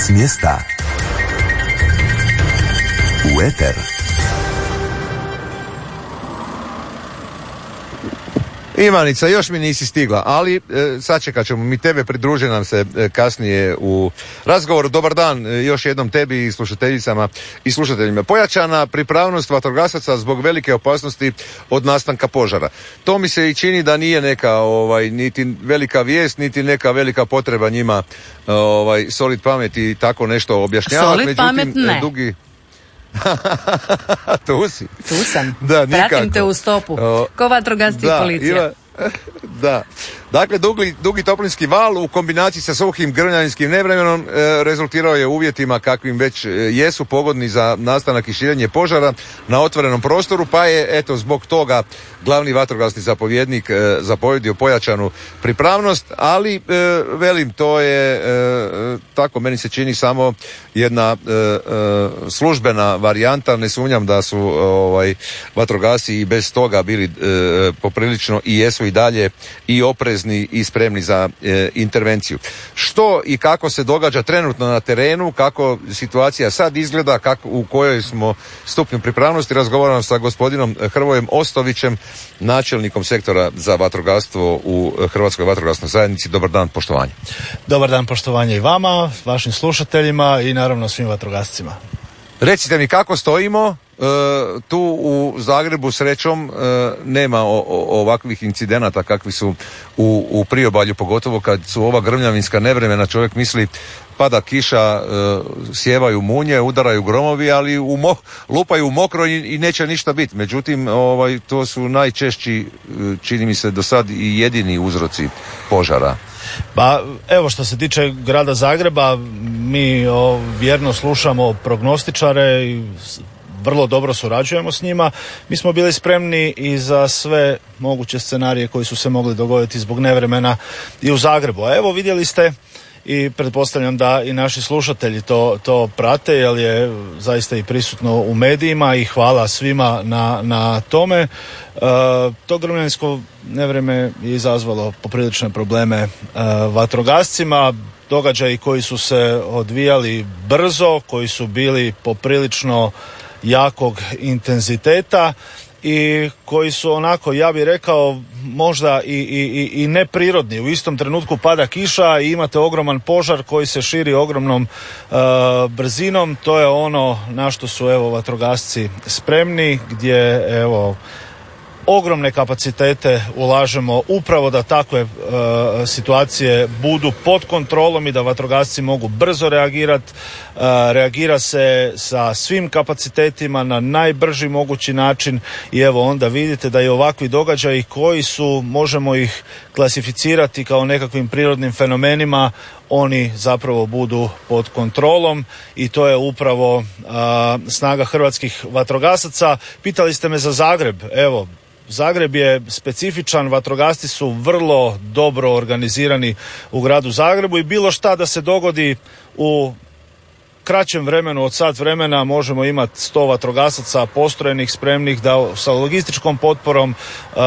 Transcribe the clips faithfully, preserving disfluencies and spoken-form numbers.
S mjesta u eter. Ivanica, još mi nisi stigla, ali e, sačekat ćemo mi tebe, pridruže nam se e, kasnije u razgovoru. Dobar dan e, još jednom tebi i slušateljicama i slušateljima. Pojačana pripravnost vatrogasaca zbog velike opasnosti od nastanka požara. To mi se i čini da nije neka ovaj, niti velika vijest, niti neka velika potreba njima ovaj, solit pamet i tako nešto objašnjavati. Solit Međutim, pamet ne. Dugi... tu si. Tu sam. Da, nikako. Pratim te u stopu. Ko vatrogasci i policija. Iva, da. Dakle, dugi, dugi toplinski val u kombinaciji sa suhim grmljavinskim nevremenom e, rezultirao je uvjetima kakvim već e, jesu pogodni za nastanak i širenje požara na otvorenom prostoru, pa je eto zbog toga glavni vatrogasni zapovjednik e, zapovjedio pojačanu pripravnost, ali e, velim, to je e, tako meni se čini samo jedna e, e, službena varijanta. Ne sumnjam da su ovaj vatrogasci i bez toga bili e, poprilično i jesu i dalje i oprezni i spremni za e, intervenciju. Što i kako se događa trenutno na terenu, kako situacija sad izgleda, kako, u kojoj smo stupnju pripravnosti, razgovaram sa gospodinom Hrvojem Ostovićem, načelnikom sektora za vatrogastvo u Hrvatskoj vatrogasnoj zajednici. Dobar dan, poštovanje. Dobar dan, poštovanje i vama, vašim slušateljima i naravno svim vatrogascima. Recite mi kako stojimo. E, tu u Zagrebu srećom e, nema o, o, ovakvih incidenata kakvi su u, u priobalju, pogotovo kad su ova grmljavinska nevremena, čovjek misli pada kiša, e, sjevaju munje, udaraju gromovi, ali u mo, lupaju u mokro i, i neće ništa biti. Međutim, ovaj, to su najčešći, čini mi se do sad i jedini uzroci požara. Pa evo, što se tiče grada Zagreba, mi o, vjerno slušamo prognostičare i vrlo dobro surađujemo s njima. Mi smo bili spremni i za sve moguće scenarije koji su se mogli dogoditi zbog nevremena i u Zagrebu. A evo, vidjeli ste i pretpostavljam da i naši slušatelji to, to prate, jer je zaista i prisutno u medijima i hvala svima na, na tome. E, to grmljansko nevreme je izazvalo poprilične probleme e, vatrogascima. Događaji koji su se odvijali brzo, koji su bili poprilično jakog intenziteta i koji su onako, ja bih rekao, možda i, i, i neprirodni. U istom trenutku pada kiša i imate ogroman požar koji se širi ogromnom e, brzinom. To je ono na što su evo vatrogasci spremni, gdje evo ogromne kapacitete ulažemo upravo da takve e, situacije budu pod kontrolom i da vatrogasci mogu brzo reagirati. E, reagira se sa svim kapacitetima na najbrži mogući način i evo onda vidite da i ovakvi događaji koji su, možemo ih klasificirati kao nekakvim prirodnim fenomenima, oni zapravo budu pod kontrolom i to je upravo a, snaga hrvatskih vatrogasaca. Pitali ste me za Zagreb, evo, Zagreb je specifičan, vatrogasci su vrlo dobro organizirani u gradu Zagrebu i bilo šta da se dogodi u kraćem vremenu od sat vremena možemo imati sto vatrogasaca postrojenih, spremnih da sa logističkom potporom uh,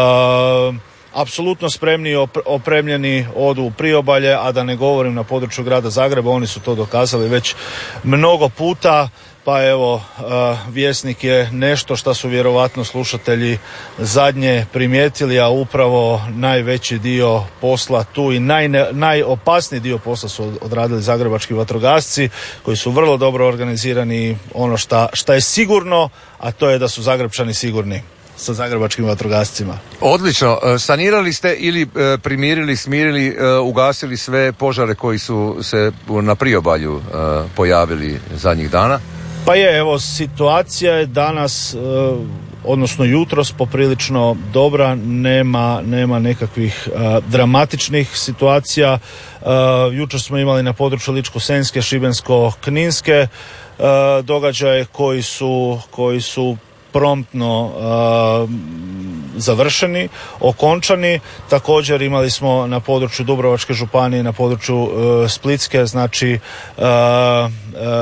apsolutno spremni i opremljeni odu u priobalje, a da ne govorim na području grada Zagreba, oni su to dokazali već mnogo puta. Pa evo, uh, Vjesnik je nešto što su vjerovatno slušatelji zadnje primijetili, a upravo najveći dio posla tu i najne, najopasniji dio posla su odradili zagrebački vatrogasci koji su vrlo dobro organizirani. Ono šta, šta je sigurno, a to je da su Zagrepčani sigurni sa zagrebačkim vatrogascima. Odlično. Sanirali ste ili e, primirili, smirili, e, ugasili sve požare koji su se na priobalju e, pojavili zadnjih dana? Pa je, evo, situacija je danas, e, odnosno jutros, poprilično dobra, nema, nema nekakvih e, dramatičnih situacija. E, jučer smo imali na području Ličko-senjske, Šibensko-kninske e, događaje koji su, koji su promptno uh, završeni, okončani. Također imali smo na području Dubrovačke županije, na području uh, Splitske, znači uh, uh,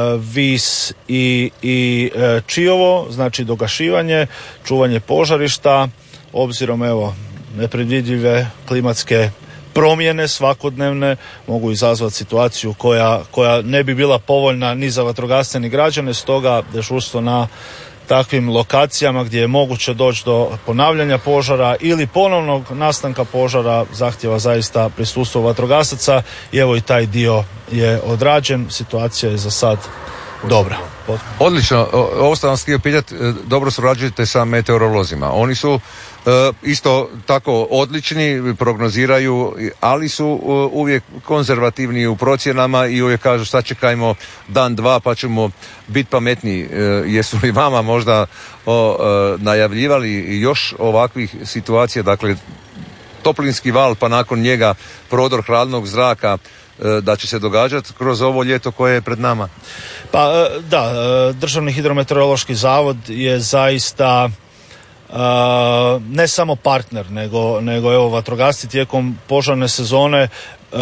Vis i, i uh, Čiovo, znači dogašivanje, čuvanje požarišta, obzirom evo nepredvidljive klimatske promjene svakodnevne mogu izazvati situaciju koja, koja ne bi bila povoljna ni za vatrogasce ni građane, stoga dežurstvo na takvim lokacijama gdje je moguće doći do ponavljanja požara ili ponovnog nastanka požara zahtjeva zaista prisustvo vatrogasaca i evo i taj dio je odrađen, situacija je za sad dobra. Odlično, ovo sam vas htio pitati, dobro surađujete sa meteorolozima, oni su E, isto tako odlični, prognoziraju, ali su e, uvijek konzervativni u procjenama i uvijek kažu sačekajmo dan, dva pa ćemo biti pametniji. E, jesu li vama možda o, e, najavljivali još ovakvih situacija, dakle toplinski val pa nakon njega prodor hladnog zraka, e, da će se događati kroz ovo ljeto koje je pred nama? Pa da, Državni hidrometeorološki zavod je zaista Uh, ne samo partner, nego, nego evo vatrogasci tijekom požarne sezone uh,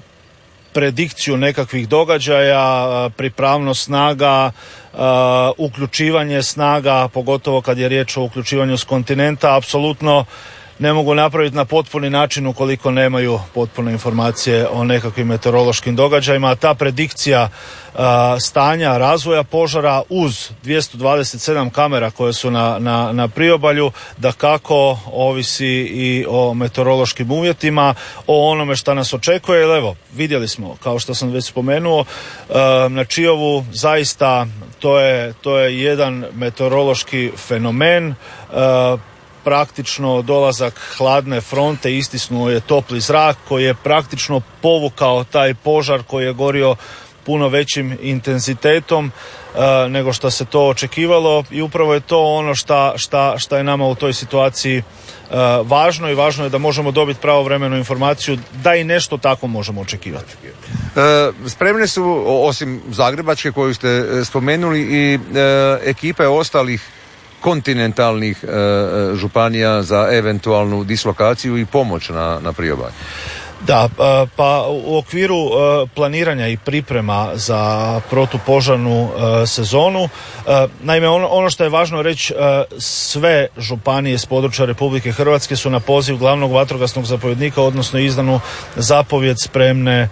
predikciju nekakvih događaja, uh, pripravnost snaga, uh, uključivanje snaga, pogotovo kad je riječ o uključivanju s kontinenta, apsolutno ne mogu napraviti na potpuni način ukoliko nemaju potpune informacije o nekakvim meteorološkim događajima. Ta predikcija a, stanja, razvoja požara uz dvjesto dvadeset sedam kamera koje su na, na, na priobalju, da kako ovisi i o meteorološkim uvjetima, o onome što nas očekuje. Jer evo, vidjeli smo, kao što sam već spomenuo, a, na Čiovu zaista to je, to je jedan meteorološki fenomen. A, praktično dolazak hladne fronte istisnuo je topli zrak koji je praktično povukao taj požar koji je gorio puno većim intenzitetom uh, nego što se to očekivalo i upravo je to ono šta, šta, šta je nama u toj situaciji uh, važno i važno je da možemo dobiti pravovremenu informaciju da i nešto tako možemo očekivati. E, spremne su, osim Zagrebačke koju ste spomenuli, i e, ekipe ostalih kontinentalnih e, županija za eventualnu dislokaciju i pomoć na, na priobalju? Da, pa u okviru planiranja i priprema za protupožarnu sezonu, naime ono, ono što je važno reći, sve županije s područja Republike Hrvatske su na poziv glavnog vatrogasnog zapovjednika, odnosno izdanu zapovjed, spremne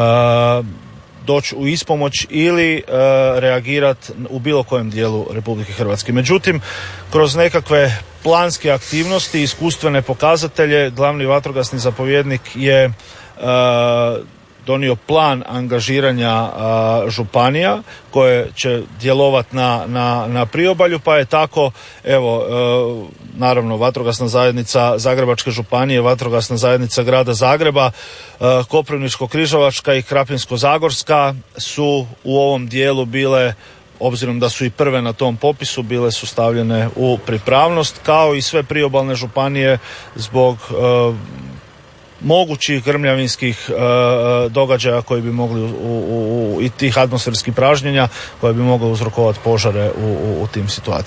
doći u ispomoć ili e, reagirati u bilo kojem dijelu Republike Hrvatske. Međutim, kroz nekakve planske aktivnosti, iskustvene pokazatelje, glavni vatrogasni zapovjednik je e, donio plan angažiranja a, županija koje će djelovati na, na, na priobalju, pa je tako evo e, naravno vatrogasna zajednica Zagrebačke županije, vatrogasna zajednica grada Zagreba, e, Koprivničko-križevačka i Krapinsko-zagorska su u ovom dijelu bile, obzirom da su i prve na tom popisu, bile su stavljene u pripravnost, kao i sve priobalne županije zbog e, mogućih grmljavinskih e, događaja koji bi mogli u, u, u, i tih atmosferskih pražnjenja koje bi mogli uzrokovati požare u, u, u tim situacijama.